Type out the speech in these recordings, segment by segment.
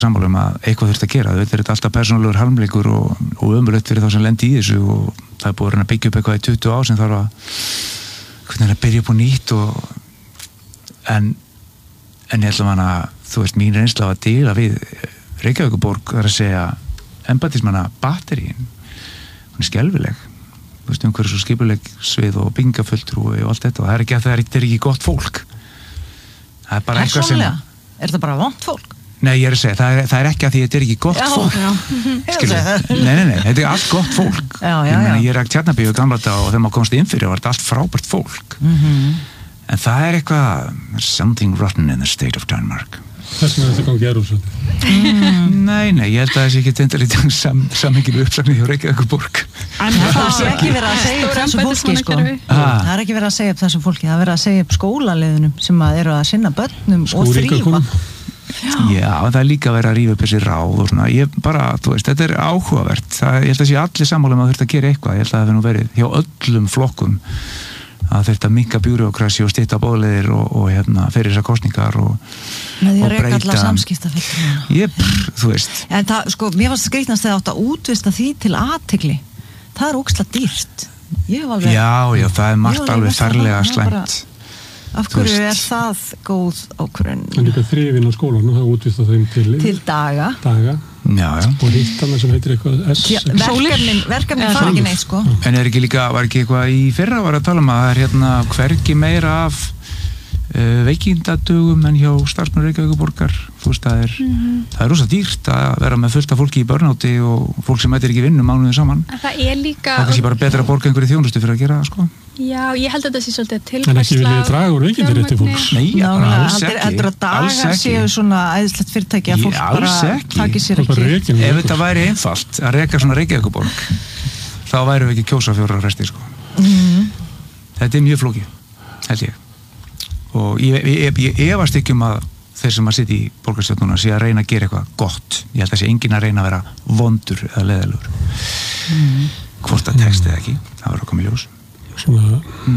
sammála að eitthvað þurft að gera. Þetta er alltaf persónulegur harmleikur og ömurlegt fyrir þá sem lendi í þessu og það er búið að byggja upp eitthvað í 20 ár sem þarf að byrja upp á nýtt en ég ætla að þú veist, mín reynsla að deila við Reykjavíkurborg þar að segja embættismanna batterín, hún er skelfileg. Þú veist, umhverfis og skipuleg svið og byggingafulltrúi og allt þetta og það er ekki gott fólk. Það er bara eitthvað sem... Er það bara vont fólk? Nei, ég er að segja, það er ekki að því þetta er ekki gott fólk. Nei, þetta er allt gott fólk. Ég er ekki Tjarnabíu gamla þetta og þegar maður komst inn fyrir var þetta allt frábært fólk. En það er eitthvað, there's something rotten in the state of Denmark. Þess vegna þetta gangi svolítið. Nei, ég held að þessi ekki tindalítið samhenginu uppsagnir hjá Reykjavíkurborg. En það er ekki verið að segja upp þessu fólki, sko. Það er ekki verið að segja upp þessu fólki, það er verið að segja upp skólaliðunum sem eru að sinna börnum og þrífa. Já, það er líka verið að rífa upp þessi ráð og svona, ég bara, þú veist, þetta er áhugavert. Ég held að sé allir sammála að þurft að gera eitthvað, ég held að það hefur nú verið hjá öllum flokkum að þurft að minnka bírókrasi og stytta boðleiðir og fyrir þessar kosningar og reka alla samskiptafulltrúa. Þú veist. En það, sko, mér varst skrýtnast þegar átt að útvista því til athygli. Það er ógeðslega dýrt. Já, það er margt alveg ferlega slæmt. Af hverju er það góð ákvörðun? Það er líka þrifin á skólanum, það útvista þeim til daga. Já. Og hittana sem heitir eitthvað verkefnin fara ekki neitt, sko. En var ekki eitthvað í fyrra var að tala að það er hvergi meira af veikindadögum en hjá starfsmenn Reykjavíkurborgar. Þú veist, það er rosa dýrt að vera með fullt af fólki í börnáti og fólk sem mætir ekki vinnu mánuðin saman. Það er líka... Það er kannski bara betra að borga einhverju þjónustu fyrir að gera það, sko. Já, ég held að þetta sé svolítið tilfærsla. En ekki viljið draga úr veikindarétti fólks? Nei, alls ekki. Heldur að dagar séu svona æðislegt fyrirtæki að fólk bara taki sér ekki. Ef þetta væri einfalt að reka svona Reykjavíkurborg, þá værum við ekki kjósa 4 resti, sko. Þetta er mjög flókið, held ég. Og ég efast ekki að þeir sem að sitja í borgarstjórnuna sé að reyna að gera eitthvað gott. Ég held að sé enginn að reyna að vera vondur eða leiðilegur. Hvort að texti eða ekki, það verður að koma í ljós. Svona,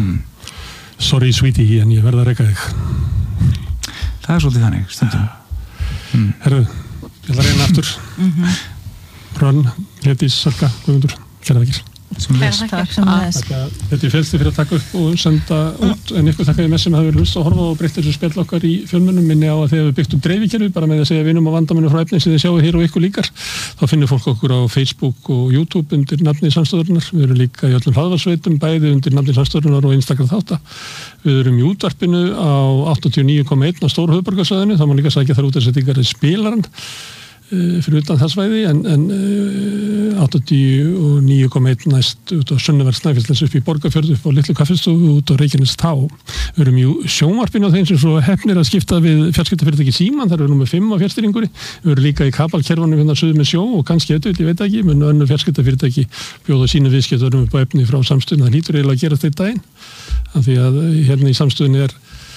sorry sweetie, en ég verð að reka þig. Það er svolítið þannig, stundum. Herru, ég ætla að reyna aftur. Hrönn, Hlédís, Salka, Guðmundur, kæra þakkir. Þetta er félsti fyrir að taka upp og senda út, en ykkur þakkaði með sem hafi verið hlust að horfa og breytt þessu spjall okkar í fjölmennum. Minni á að þegar við byggt dreifikerfi bara með að segja vinum og vandamennum frá efni sem þið sjáu hér og ykkur líkar, þá finnir fólk okkur á Facebook og YouTube undir nafni Samstöðurinnar. Við erum líka í öllum hlaðvarpsveitum, bæði undir nafni Samstöðurinnar og Instagram þátta. Við erum í útvarpinu á 89,1 á stóru höfuðborgarsvæðinu, það má líka sækja þar út að setja ykkar spilarann fyrir utan það svæði, en 89,1 næst út á Sunnaverð Snæfellsnes upp í Borgarfjörð upp á Litlu kaffistofu út á Reykjanestá. Við erum í sjónvarpinu á þeim sem svo heppnir að skipta við fjarskiptafyrirtæki Síman, þar erum við 5 á fjarstýringunni. Við erum líka í kabalkerfunum hérna suður með sjó og kannski ég veit ekki, menn önnur fjarskiptafyrirtæki bjóða sínu viðskiptarum upp á efni frá samstöðinu. Það lítur eiginlega að gerast þetta daginn, af því að hérna í samstöðinu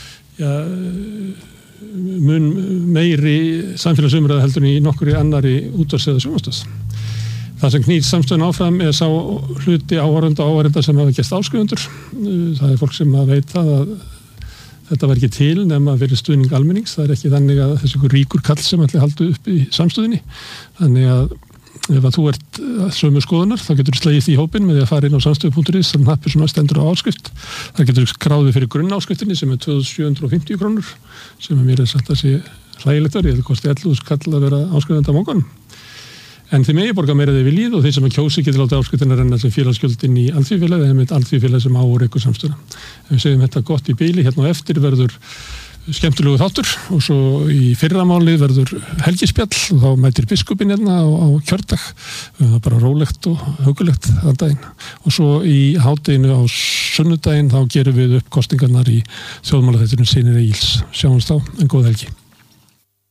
mun meiri samfélagsumræða heldur en í nokkuri annari útvarps- eða sjónvarpsstöð. Það sem knýr samstöðun áfram er sá hluti áhorfenda sem hafa gerst áskrifundur. Það er fólk sem veit það að þetta var ekki til nema fyrir stuðning almennings. Það er ekki þannig að þessi ríkur kall sem ætli haldi upp í samstöðunni. Þannig að ef að þú ert sömu skoðunar, þá getur þú slegist í hópinn með því að fara inn á samstöðu.is sem hnappur sem stendur á áskrift. Það getur þú skráðið fyrir grunnáskriftinni sem 2750 krónur, sem mér sagt að sé hlægilegt verið. Það kosti 11.000 kall að vera áskrifandi á morgun. En þið megi borga meira þið viljið og þeir sem að kjósi getur látið áskriftina renna sem félagsgjöldin í alþýðufélagi eða með alþýðufélagi sem á og rekur samstöðuna. Ef við segjum þetta gott í bíli, hérna á eftir verður skemmtilegu þáttur og svo í fyrramálið verður helgispjall og þá mætir biskupinn hérna á kjördag. Það er bara rólegt og hugulegt þann daginn. Og svo í hádeginu á sunnudaginn þá gerum við upp kosningarnar í þjóðmálaþættinum Synir Egils. Sjáumst þá, en góð helgi.